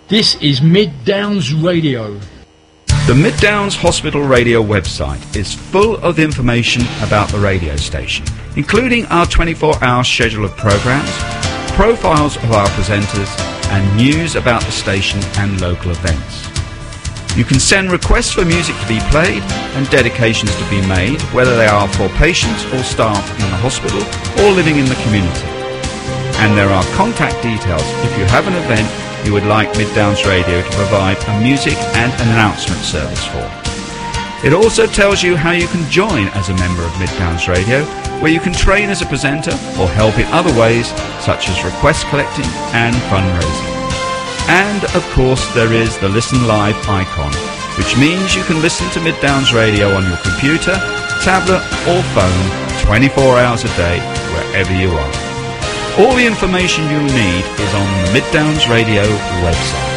This is Mid Downs Radio. The Mid Downs Hospital Radio website is full of information about the radio station, including our 24-hour schedule of programs, profiles of our presenters, and news about the station and local events. You can send requests for music to be played and dedications to be made, whether they are for patients or staff in the hospital or living in the community. And there are contact details if you have an event you would like Mid Downs Radio to provide a music and an announcement service for. It also tells you how you can join as a member of Mid Downs Radio, where you can train as a presenter or help in other ways such as request collecting and fundraising. And of course there is the Listen Live icon, which means you can listen to Mid Downs Radio on your computer, tablet or phone 24 hours a day wherever you are. All the information you'll need is on the Mid Downs Radio website.